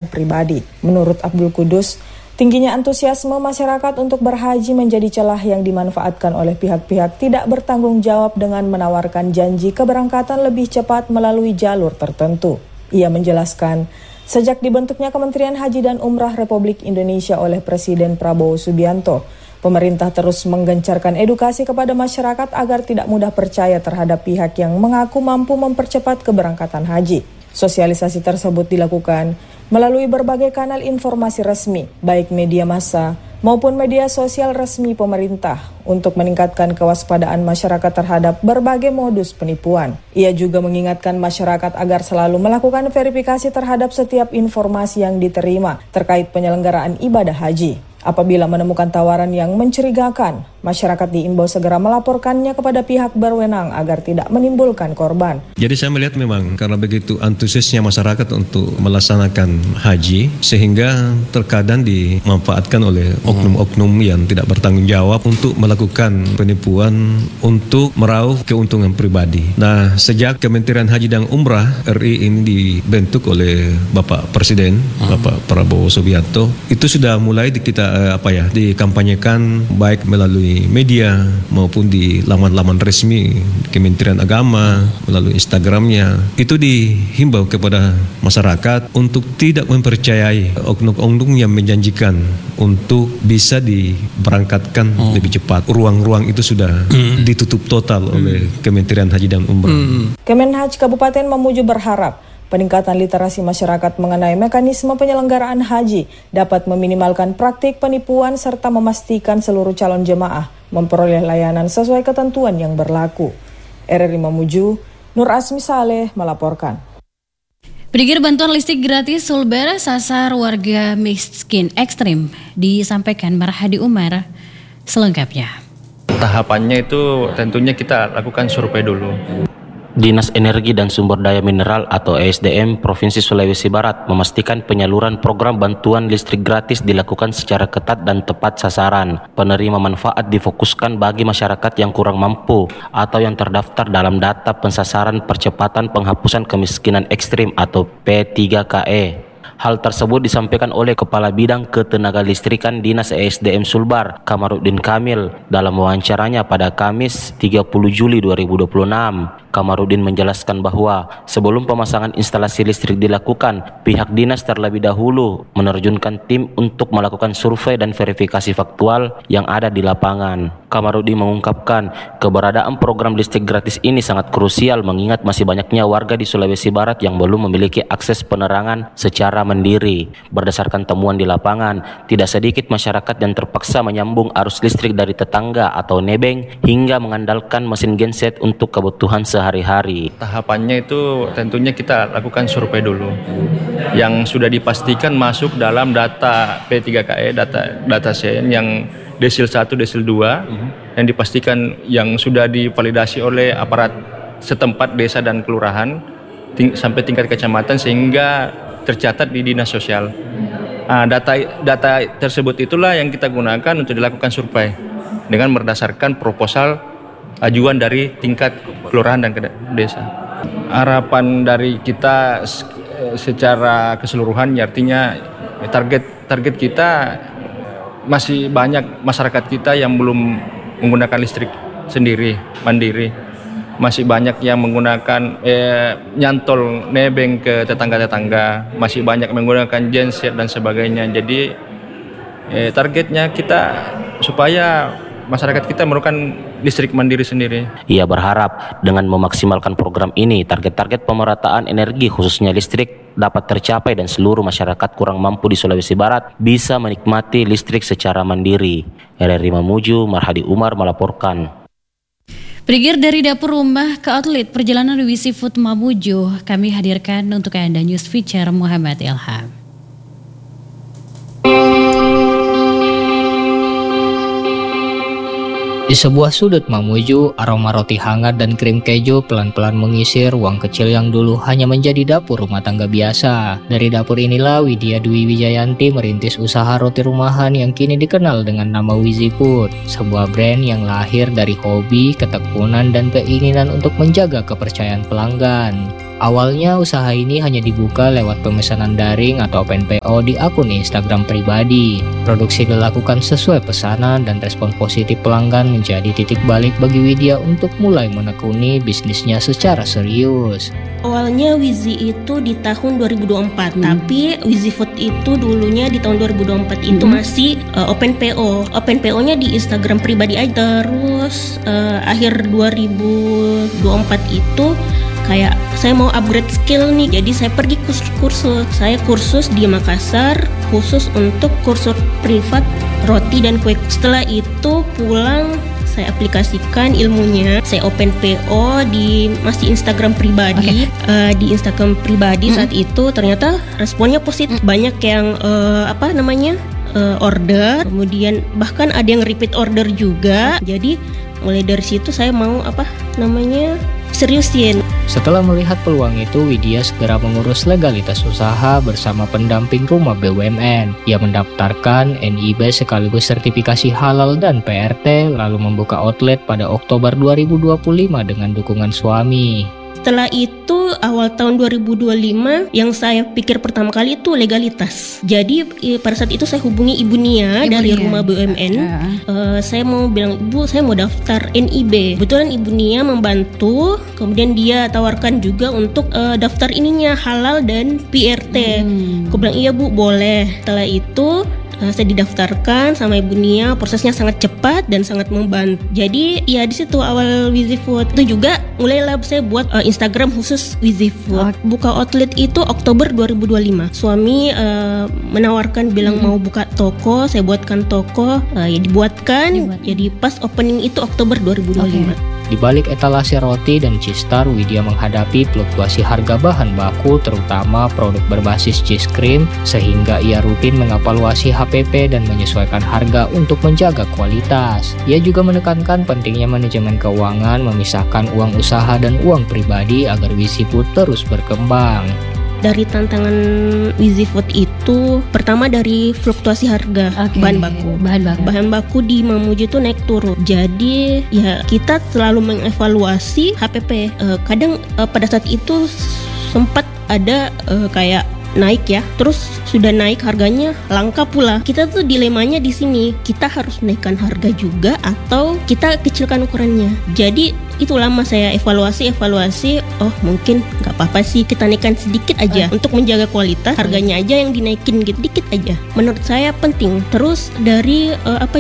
pribadi. Menurut Abdul Kudus, tingginya antusiasme masyarakat untuk berhaji menjadi celah yang dimanfaatkan oleh pihak-pihak tidak bertanggung jawab dengan menawarkan janji keberangkatan lebih cepat melalui jalur tertentu. Ia menjelaskan, sejak dibentuknya Kementerian Haji dan Umrah Republik Indonesia oleh Presiden Prabowo Subianto, pemerintah terus menggencarkan edukasi kepada masyarakat agar tidak mudah percaya terhadap pihak yang mengaku mampu mempercepat keberangkatan haji. Sosialisasi tersebut dilakukan melalui berbagai kanal informasi resmi, baik media massa maupun media sosial resmi pemerintah, untuk meningkatkan kewaspadaan masyarakat terhadap berbagai modus penipuan. Ia juga mengingatkan masyarakat agar selalu melakukan verifikasi terhadap setiap informasi yang diterima terkait penyelenggaraan ibadah haji. Apabila menemukan tawaran yang mencurigakan, masyarakat diimbau segera melaporkannya kepada pihak berwenang agar tidak menimbulkan korban. Jadi saya melihat memang karena begitu antusiasnya masyarakat untuk melaksanakan haji, sehingga terkadang dimanfaatkan oleh oknum-oknum yang tidak bertanggung jawab untuk melakukan penipuan untuk meraup keuntungan pribadi. Nah, sejak Kementerian Haji dan Umrah RI ini dibentuk oleh Bapak Presiden, Bapak Prabowo Subianto, itu sudah mulai dikampanyekan baik melalui media maupun di laman-laman resmi Kementerian Agama, melalui Instagramnya. Itu dihimbau kepada masyarakat untuk tidak mempercayai oknum-oknum yang menjanjikan untuk bisa diberangkatkan lebih cepat. Ruang-ruang itu sudah ditutup total oleh Kementerian Haji dan Umrah. Kemenhaj Kabupaten Mamuju berharap peningkatan literasi masyarakat mengenai mekanisme penyelenggaraan haji dapat meminimalkan praktik penipuan serta memastikan seluruh calon jemaah memperoleh layanan sesuai ketentuan yang berlaku. RRI Mamuju, Nur Asmi Saleh melaporkan. Pedigir bantuan listrik gratis Sulber sasar warga miskin ekstrim disampaikan Marhadi Umar selengkapnya. Tahapannya itu tentunya kita lakukan survei dulu. Dinas Energi dan Sumber Daya Mineral atau ESDM Provinsi Sulawesi Barat memastikan penyaluran program bantuan listrik gratis dilakukan secara ketat dan tepat sasaran. Penerima manfaat difokuskan bagi masyarakat yang kurang mampu atau yang terdaftar dalam data pensasaran percepatan penghapusan kemiskinan ekstrim atau P3KE. Hal tersebut disampaikan oleh Kepala Bidang Ketenagalistrikan Dinas ESDM Sulbar, Kamarudin Kamil, dalam wawancaranya pada Kamis 30 Juli 2026. Kamarudin menjelaskan bahwa sebelum pemasangan instalasi listrik dilakukan, pihak dinas terlebih dahulu menerjunkan tim untuk melakukan survei dan verifikasi faktual yang ada di lapangan. Kamarudin mengungkapkan keberadaan program listrik gratis ini sangat krusial mengingat masih banyaknya warga di Sulawesi Barat yang belum memiliki akses penerangan secara mandiri. Berdasarkan temuan di lapangan, tidak sedikit masyarakat yang terpaksa menyambung arus listrik dari tetangga atau nebeng hingga mengandalkan mesin genset untuk kebutuhan sehari-hari. Tahapannya itu tentunya kita lakukan survei dulu. Yang sudah dipastikan masuk dalam data P3KE, data sen yang desil 1, desil 2, yang dipastikan yang sudah divalidasi oleh aparat setempat desa dan kelurahan sampai tingkat kecamatan sehingga tercatat di dinas sosial. Data tersebut itulah yang kita gunakan untuk dilakukan survei dengan berdasarkan proposal ajuan dari tingkat kelurahan dan desa. Harapan dari kita secara keseluruhan artinya target kita masih banyak masyarakat kita yang belum menggunakan listrik sendiri, mandiri. Masih banyak yang menggunakan nyantol nebeng ke tetangga-tetangga, masih banyak menggunakan genset dan sebagainya. Jadi targetnya kita supaya masyarakat kita memerlukan listrik mandiri sendiri. Ia berharap dengan memaksimalkan program ini, target-target pemerataan energi khususnya listrik dapat tercapai dan seluruh masyarakat kurang mampu di Sulawesi Barat bisa menikmati listrik secara mandiri. RRI Mamuju, Marhadi Umar melaporkan. Pedigir dari dapur rumah ke outlet perjalanan Wisi Food Mamuju, kami hadirkan untuk Anda news feature Muhammad Ilham. Di sebuah sudut Mamuju, aroma roti hangat dan krim keju pelan-pelan mengisi ruang kecil yang dulu hanya menjadi dapur rumah tangga biasa. Dari dapur inilah Widya Dwi Wijayanti merintis usaha roti rumahan yang kini dikenal dengan nama Wizi Food, sebuah brand yang lahir dari hobi, ketekunan, dan keinginan untuk menjaga kepercayaan pelanggan. Awalnya usaha ini hanya dibuka lewat pemesanan daring atau open PO di akun Instagram pribadi. Produksi dilakukan sesuai pesanan dan respon positif pelanggan menjadi titik balik bagi Widya untuk mulai menekuni bisnisnya secara serius. Awalnya Wizi itu di tahun 2024, tapi Wizi Food itu dulunya di tahun 2024 itu masih open PO. Open PO-nya di Instagram pribadi aja. Terus akhir 2024 itu kayak saya mau upgrade skill nih, jadi saya pergi kursus. Saya kursus di Makassar khusus untuk kursus privat roti dan kue. Setelah itu pulang saya aplikasikan ilmunya, saya open PO di masih Instagram pribadi. Di Instagram pribadi saat itu ternyata responnya positif, banyak yang order, kemudian bahkan ada yang repeat order juga. Jadi mulai dari situ saya mau seriusin. Setelah melihat peluang itu, Widya segera mengurus legalitas usaha bersama pendamping rumah BUMN. Ia mendaftarkan NIB sekaligus sertifikasi halal dan PRT, lalu membuka outlet pada Oktober 2025 dengan dukungan suami. Setelah itu awal tahun 2025 yang saya pikir pertama kali itu legalitas. Jadi pada saat itu saya hubungi Ibu Nia dari rumah BUMN. Saya mau bilang, Ibu, saya mau daftar NIB. Kebetulan Ibu Nia membantu. Kemudian dia tawarkan juga untuk daftar ininya halal dan PRT. Aku bilang iya Bu, boleh. Setelah itu saya didaftarkan sama Ibu Nia, prosesnya sangat cepat dan sangat membantu. Jadi ya di situ awal Wizi Food. Itu juga mulailah saya buat Instagram khusus Wizi Food. Buka outlet itu Oktober 2025. Suami menawarkan bilang mau buka toko, saya buatkan toko, ya dibuatkan. Jadi pas opening itu Oktober 2025. Di balik etalase roti dan cheese star, Widya menghadapi fluktuasi harga bahan baku, terutama produk berbasis cheese cream, sehingga ia rutin mengevaluasi HPP dan menyesuaikan harga untuk menjaga kualitas. Ia juga menekankan pentingnya manajemen keuangan, memisahkan uang usaha dan uang pribadi agar Wizi Food terus berkembang. Dari tantangan Wizi Food itu pertama dari fluktuasi harga bahan baku. Bahan baku di Mamuju itu naik turun. Jadi ya kita selalu mengevaluasi HPP. Kadang pada saat itu sempat ada kayak naik ya, terus sudah naik harganya langka pula. Kita tuh dilemanya di sini, kita harus naikkan harga juga atau kita kecilkan ukurannya. Jadi itu lama saya evaluasi, oh mungkin nggak apa-apa sih kita naikkan sedikit aja untuk menjaga kualitas, harganya aja yang dinaikin dikit aja. Menurut saya penting. Terus dari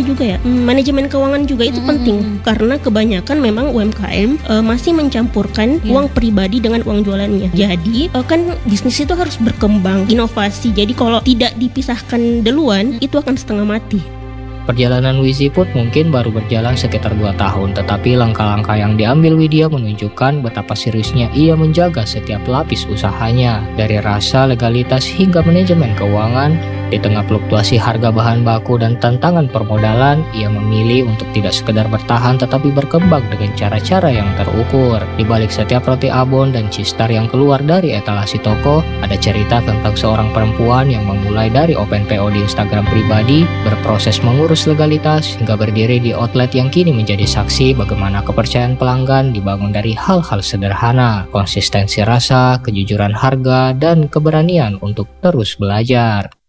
manajemen keuangan juga itu penting karena kebanyakan memang UMKM masih mencampurkan uang pribadi dengan uang jualannya. Jadi kan bisnis itu harus berkembang, inovasi. Jadi kalau tidak dipisahkan duluan itu akan setengah mati. Perjalanan Wizi Food mungkin baru berjalan sekitar 2 tahun, tetapi langkah-langkah yang diambil Widya menunjukkan betapa seriusnya ia menjaga setiap lapis usahanya, dari rasa, legalitas, hingga manajemen keuangan. Di tengah fluktuasi harga bahan baku dan tantangan permodalan, ia memilih untuk tidak sekedar bertahan tetapi berkembang dengan cara-cara yang terukur. Di balik setiap roti abon dan cheese star yang keluar dari etalasi toko, ada cerita tentang seorang perempuan yang memulai dari open PO di Instagram pribadi, berproses mengurus legalitas, hingga berdiri di outlet yang kini menjadi saksi bagaimana kepercayaan pelanggan dibangun dari hal-hal sederhana, konsistensi rasa, kejujuran harga, dan keberanian untuk terus belajar.